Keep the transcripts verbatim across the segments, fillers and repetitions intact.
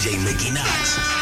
J Mickey Knox.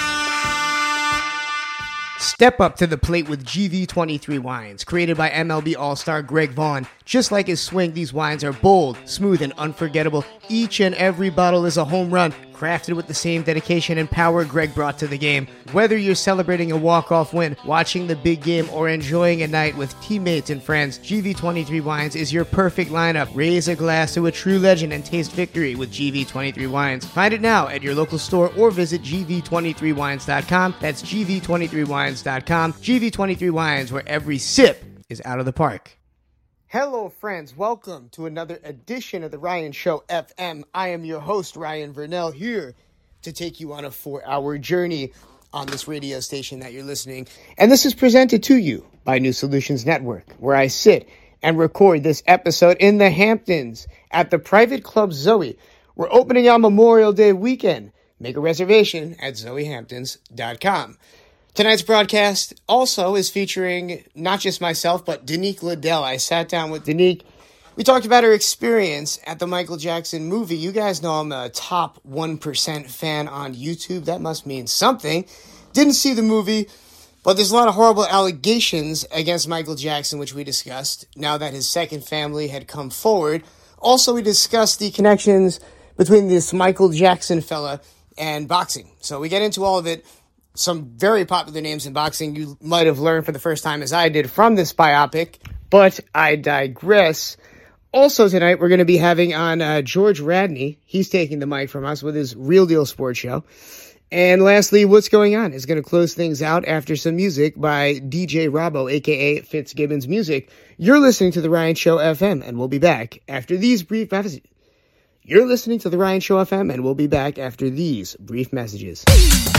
Step up to the plate with G V twenty-three wines. Created by M L B All-Star Greg Vaughn. Just like his swing, these wines are bold, smooth, and unforgettable. Each and every bottle is a home run, crafted with the same dedication and power Greg brought to the game. Whether you're celebrating a walk-off win, watching the big game, or enjoying a night with teammates and friends, G V twenty-three wines is your perfect lineup. Raise a glass to a true legend and taste victory with G V twenty-three wines. Find it now at your local store or visit G V twenty-three wines dot com. That's G V twenty-three wines dot com. G V twenty-three wines, where every sip is out of the park. Hello, friends. Welcome to another edition of The Ryan Show F M. I am your host, Ryan Vernell, here to take you on a four-hour journey on this radio station that you're listening. And this is presented to you by New Solutions Network, where I sit and record this episode in the Hamptons at the Private Club Zoe. We're opening on Memorial Day weekend. Make a reservation at zoe hamptons dot com. Tonight's broadcast also is featuring not just myself, but Danique Liddell. I sat down with Danique. We talked about her experience at the Michael Jackson movie. You guys know I'm a top one percent fan on YouTube. That must mean something. Didn't see the movie, but there's a lot of horrible allegations against Michael Jackson, which we discussed, now that his second family had come forward. Also, we discussed the connections between this Michael Jackson fella and boxing. So we get into all of it. Some very popular names in boxing you might have learned for the first time, as I did, from this biopic, but I digress. Also tonight, we're going to be having on uh, George Radney. He's taking the mic from us with his Real Deal Sports Show. And lastly, What's Going On is going to close things out after some music by D J Robbo, a k a. Fitzgibbons Music. You're listening to The Ryan Show F M, and we'll be back after these brief messages. You're listening to The Ryan Show F M, and we'll be back after these brief messages.